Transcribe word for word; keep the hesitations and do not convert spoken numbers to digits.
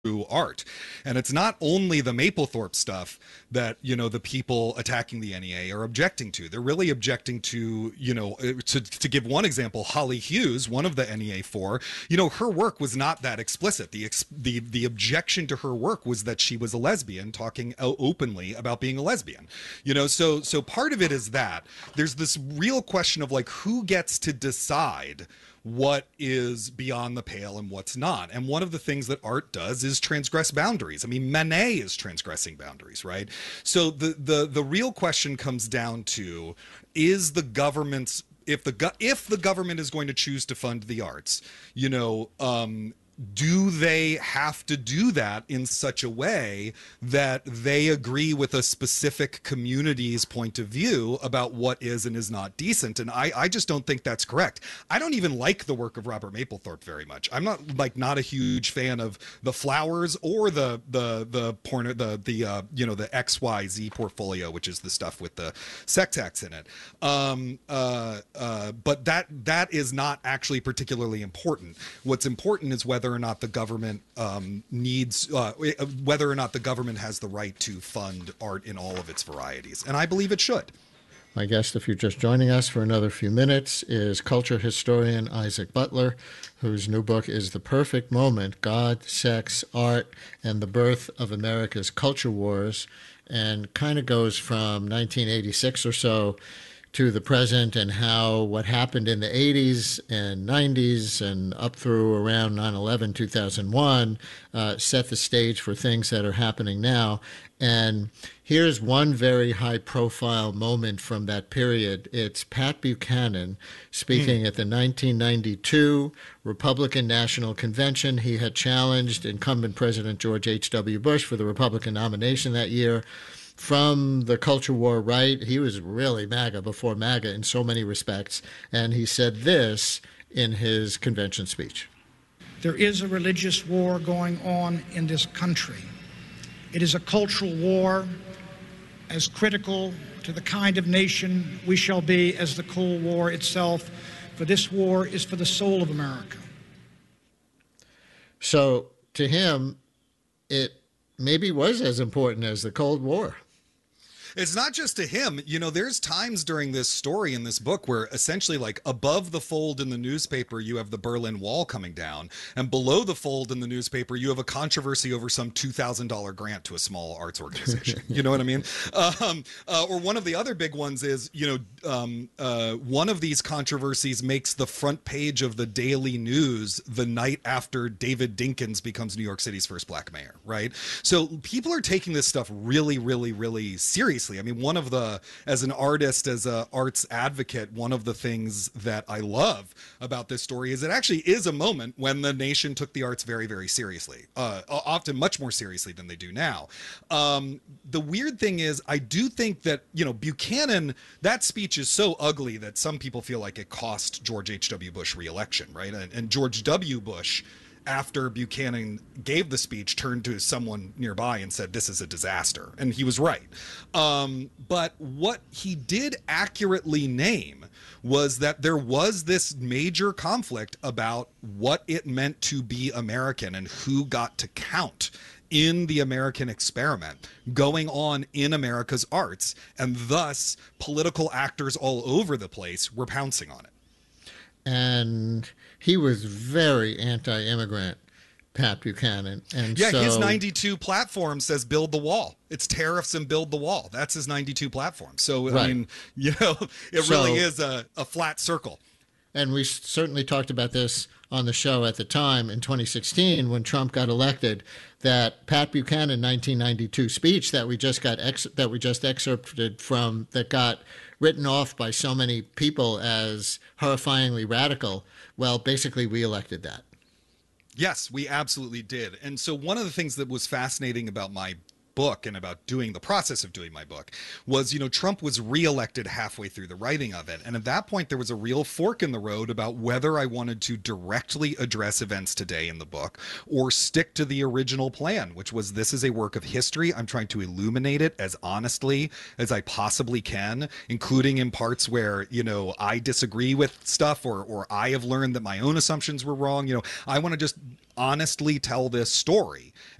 art. And it's not only the Mapplethorpe stuff that, you know, the people attacking the N E A are objecting to. They're really objecting to, you know, to, to give one example, Holly Hughes, one of the N E A four, you know, her work was not that explicit. The, the, the objection to her work was that she was a lesbian, talking openly about being a lesbian, you know, so, so part of it is that there's this real question of like, who gets to decide what is beyond the pale and what's not. And one of the things that art does is transgress boundaries. I mean, Manet is transgressing boundaries, right? So the the the real question comes down to, is the government's, if the go- if the government is going to choose to fund the arts, you know, um do they have to do that in such a way that they agree with a specific community's point of view about what is and is not decent? And I, I just don't think that's correct. I don't even like the work of Robert Mapplethorpe very much. I'm not like not a huge fan of the Flowers or the the the porn the the uh, you know the X Y Z portfolio, which is the stuff with the sex acts in it. Um, uh, uh, but that that is not actually particularly important. What's important is whether or not the government um, needs, uh, whether or not the government has the right to fund art in all of its varieties. And I believe it should. My guest, if you're just joining us for another few minutes, is culture historian Isaac Butler, whose new book is The Perfect Moment, God, Sex, Art, and the Birth of America's Culture Wars, and kind of goes from nineteen eighty-six or so to the present, and how what happened in the eighties and nineties and up through around nine eleven, two thousand one uh, set the stage for things that are happening now. And here's one very high-profile moment from that period. It's Pat Buchanan speaking mm. at the nineteen ninety-two Republican National Convention. He had challenged incumbent President George H W. Bush for the Republican nomination that year. From the culture war right, he was really MAGA before MAGA in so many respects, and he said this in his convention speech. There is a religious war going on in this country. It is a cultural war as critical to the kind of nation we shall be as the Cold War itself, for this war is for the soul of America. So to him, it maybe was as important as the Cold War. It's not just to him. You know, there's times during this story in this book where essentially like above the fold in the newspaper, you have the Berlin Wall coming down, and below the fold in the newspaper, you have a controversy over some two thousand dollars grant to a small arts organization. You know what I mean? Um, uh, or one of the other big ones is, you know, um, uh, one of these controversies makes the front page of the Daily News the night after David Dinkins becomes New York City's first black mayor, right? So people are taking this stuff really, really, really seriously. I mean, one of the, as an artist, as a arts advocate, one of the things that I love about this story is it actually is a moment when the nation took the arts very, very seriously, uh, often much more seriously than they do now. Um, the weird thing is, I do think that, you know, Buchanan, that speech is so ugly that some people feel like it cost George H W. Bush re-election, right? And, and George W. Bush, after Buchanan gave the speech, turned to someone nearby and said, this is a disaster. And he was right. Um, but what he did accurately name was that there was this major conflict about what it meant to be American and who got to count in the American experiment going on in America's arts. And thus, political actors all over the place were pouncing on it. And he was very anti-immigrant, Pat Buchanan. And yeah, so, his ninety-two platform says build the wall. It's tariffs and build the wall. That's his ninety-two platform. So, right. I mean, you know, it so, really is a, a flat circle. And we certainly talked about this on the show at the time in twenty sixteen when Trump got elected, that Pat Buchanan nineteen ninety-two speech that we just got ex- that we just excerpted from, that got written off by so many people as horrifyingly radical, well, basically we elected that. Yes, we absolutely did. And so one of the things that was fascinating about my book and about doing the process of doing my book was, you know, Trump was reelected halfway through the writing of it. And at that point, there was a real fork in the road about whether I wanted to directly address events today in the book or stick to the original plan, which was this is a work of history. I'm trying to illuminate it as honestly as I possibly can, including in parts where, you know, I disagree with stuff or, or I have learned that my own assumptions were wrong. You know, I want to just honestly tell this story.